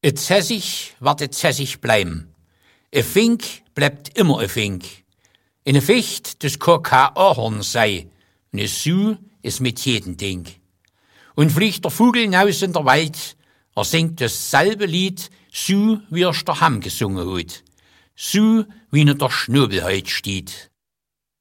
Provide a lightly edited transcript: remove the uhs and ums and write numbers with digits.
Et Zessig wird et Zessig bleiben. E Fink bleibt immer e Fink. In e Ficht, das kann kein Ahorn sei. Und e Su ist mit jedem Ding. Und fliegt der Vogel hinaus in der Wald, singt dasselbe Lied, so wie der Ham gesungen hat. So wie in der Schnobel heut steht.